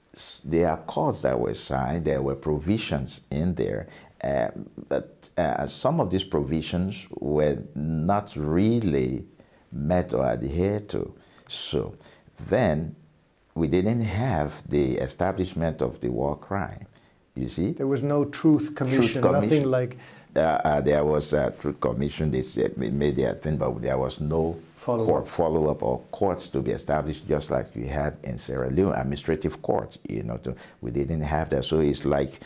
there are accords that were signed, there were provisions in there, but some of these provisions were not really met or adhered to. So then we didn't have the establishment of the war crime. You see? There was no truth commission, nothing like... there was a truth commission, they said, made their thing, but there was no follow-up or courts to be established, just like we had in Sierra Leone, administrative court, you know, we didn't have that. So it's like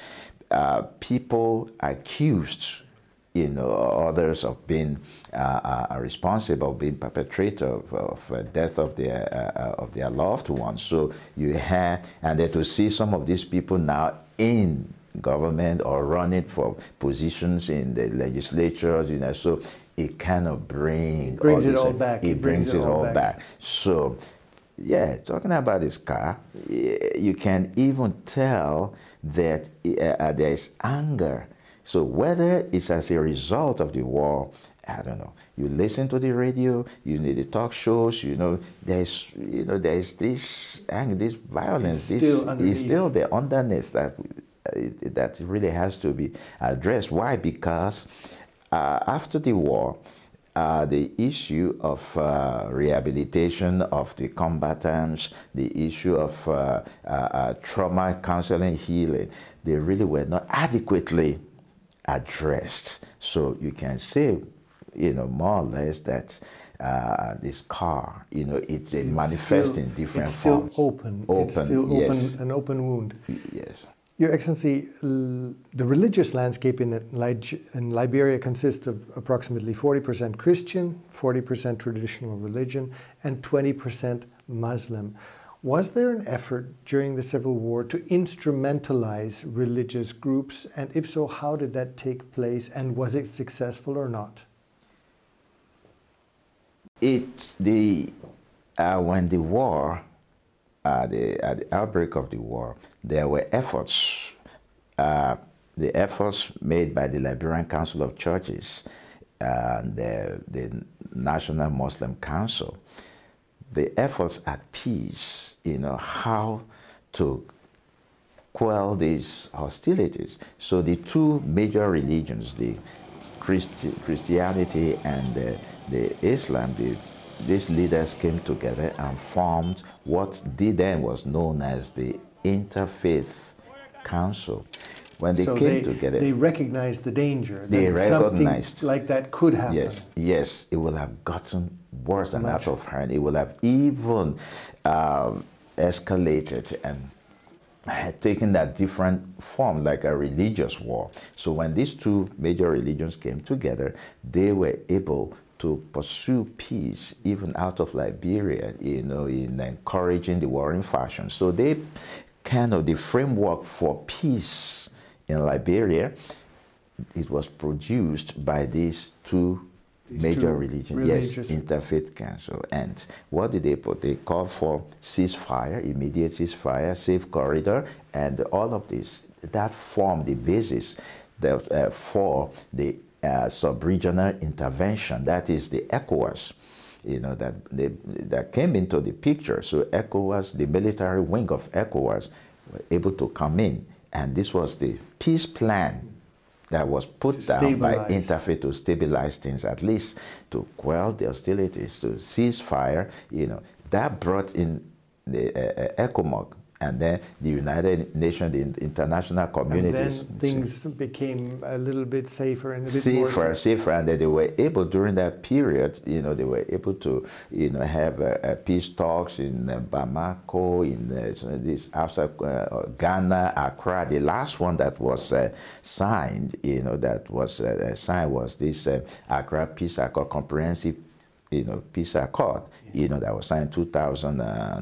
people accused, you know, others of being responsible, being perpetrator of death of their loved ones. So you had, and then to see some of these people now in government or running for positions in the legislatures, you know, so it kind of brings it all back. It brings it all back. So, yeah, talking about this car, you can even tell that there is anger. So whether it's as a result of the war, I don't know. You listen to the radio, you need the talk shows, you know, there's this anger, this violence, it's still the underneath that really has to be addressed. Why? Because after the war, the issue of rehabilitation of the combatants, the issue of trauma counseling, healing, they really were not adequately addressed. So you can say, you know, more or less that this car, you know, it's manifest in different forms. It's still open. It's still open, yes. An open wound. Yes. Your Excellency, the religious landscape in Liberia consists of approximately 40% Christian, 40% traditional religion, and 20% Muslim. Was there an effort during the Civil War to instrumentalize religious groups? And if so, how did that take place? And was it successful or not? When the war, at the outbreak of the war, there were efforts, the efforts made by the Liberian Council of Churches and the National Muslim Council, the efforts at peace, you know, how to quell these hostilities. So the two major religions, the Christianity and the Islam, these leaders came together and formed what then was known as the Interfaith Council. When they came together, they recognized the danger. They recognized something like that could happen. Yes, yes, it will have gotten worse than out of hand. It will have even escalated and had taken that different form, like a religious war. So when these two major religions came together, they were able to pursue peace even out of Liberia, you know, in encouraging the warring factions. So they kind of, the framework for peace in Liberia, it was produced by these two major religions. Yes, Interfaith Council. And what did they put? They called for ceasefire, immediate ceasefire, safe corridor, and all of this. That formed the basis for the sub-regional intervention. That is the ECOWAS, you know, that came into the picture. So ECOWAS, the military wing of ECOWAS, were able to come in. And this was the peace plan that was put down by Interfaith to stabilize things, at least to quell the hostilities, to cease fire. You know, that brought in the ECOMOG, and then the United Nations, the international communities. And then things became a little bit safer and a bit more safer, and then they were able, during that period, you know, they were able to, you know, have peace talks in Bamako, in this outside Ghana, Accra. The last one that was signed, you know, that was signed was this Accra Peace Accord, comprehensive, you know, peace accord, you know, that was signed in 2000,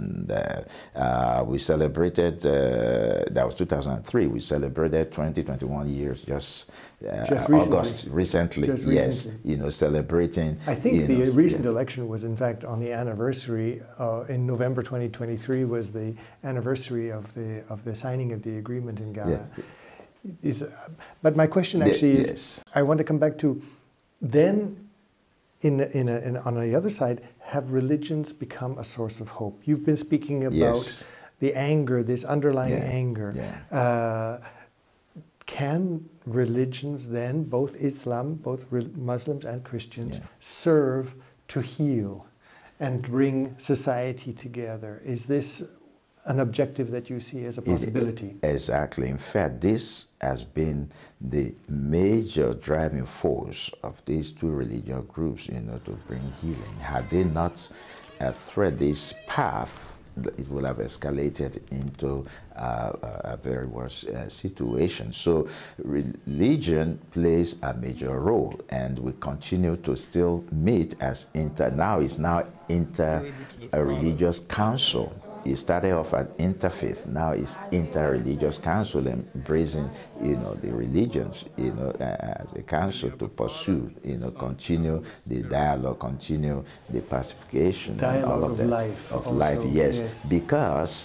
and we celebrated, that was 2003, we celebrated 21 years just recently. Yes, you know, celebrating. I think the recent election was, in fact, on the anniversary, in November 2023 was the anniversary of the signing of the agreement in Ghana. Yeah. But my question actually is, I want to come back to, then, on the other side, have religions become a source of hope? You've been speaking about the anger, this underlying Yeah. anger. Yeah. Can religions then, both Islam, both Muslims and Christians, Yeah. serve to heal and bring society together? Is this an objective that you see as a possibility? Exactly. In fact, this has been the major driving force of these two religious groups, to bring healing. Had they not thread this path, it will have escalated into a very worse situation. So religion plays a major role, and we continue to still meet as inter-religious council. It started off as interfaith, now it's inter-religious council, embracing, the religions, as a council to pursue, continue the dialogue, continue the pacification, Dialogue and all of of that. life. Of also, life, yes. yes. Because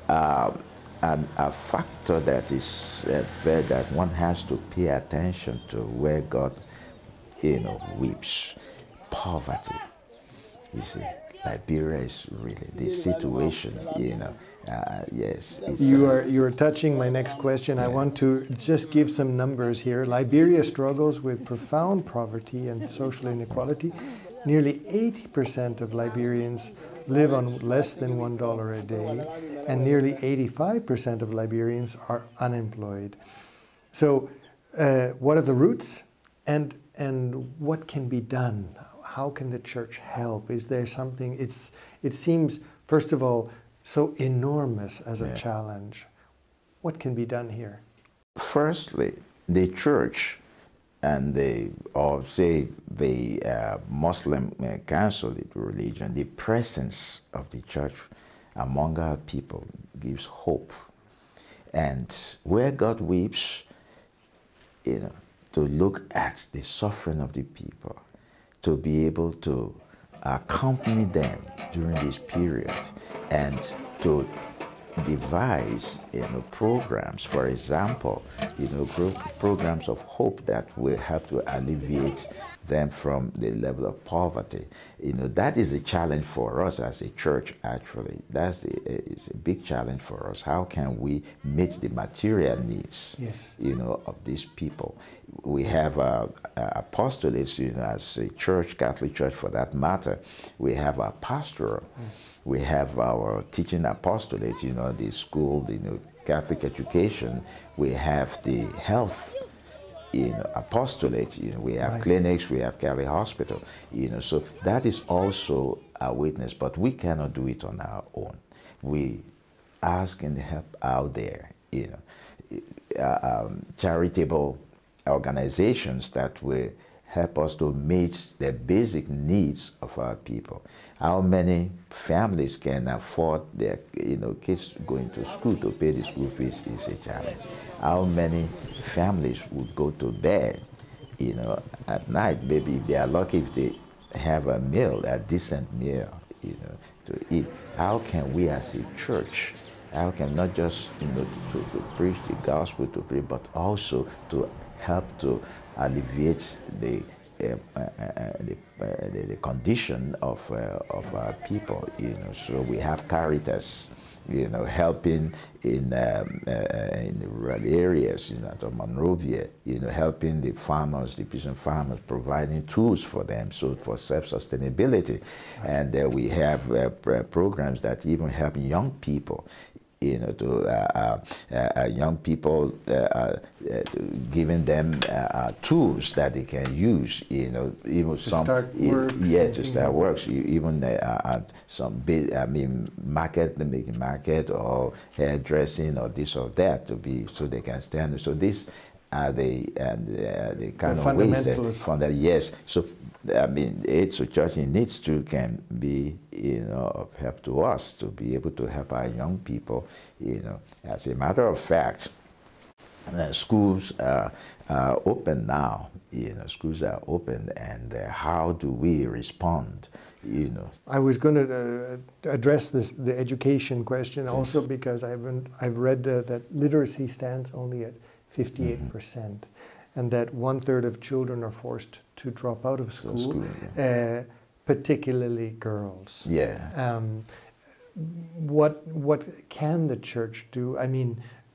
a factor that is that one has to pay attention to, where God, weeps, poverty. You see, Liberia is really the situation. Yes. You are touching my next question. Yeah. I want to just give some numbers here. Liberia struggles with profound poverty and social inequality. Nearly 80% of Liberians live on less than $1 a day, and nearly 85% of Liberians are unemployed. So, what are the roots, and what can be done? How can the church help? Is there something? It seems, first of all, so enormous as a challenge. What can be done here? Firstly, the church and the Muslim Catholic religion, the presence of the church among our people gives hope. And where God weeps, to look at the suffering of the people, to be able to accompany them during this period, and to devise programs, for example, programs of hope that will help to alleviate them from the level of poverty. That is a challenge for us as a church, actually. It's a big challenge for us. How can we meet the material needs, of these people? We have apostolates, as a church, Catholic Church for that matter. We have a pastoral. We have our teaching apostolate, the school, Catholic education. We have the health, apostolate. We have clinics, we have Catholic hospital. So that is also a witness, but we cannot do it on our own. We ask and help out there. Charitable organizations that will help us to meet the basic needs of our people. How many families can afford their kids going to school to pay the school fees is a challenge. How many families would go to bed at night, maybe if they are lucky, if they have a meal, a decent meal to eat? How can we as a church, how can not just to preach the gospel, to preach, but also to help to alleviate the condition of our people, So we have Caritas, helping in the rural areas, at Monrovia, helping the farmers, the peasant farmers, providing tools for them, so for self-sustainability. And we have programs that even help young people, young people, giving them tools that they can use, even to some, start works. to start works, even some big, making market or hairdressing or this or that, to be, so they can stand. So this are the kind of ways that, yes. So aid to church in needs to can be, of help to us to be able to help our young people. As a matter of fact, schools are open now. Schools are open, and how do we respond? I was going to address the education question also, because I've read that literacy stands only at 58%. And that 1/3 of children are forced to drop out of school, particularly girls. Yeah. what can the church do? I mean,